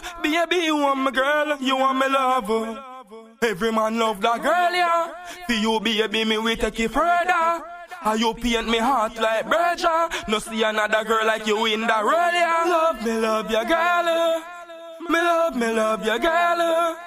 Baby, you want my girl, you want me lover. Every man love that girl, yeah. For you, baby, me we take it further. And you paint me heart like Berger. No see another girl like you in that role, yeah. Love me, love your girl. Me love your girl.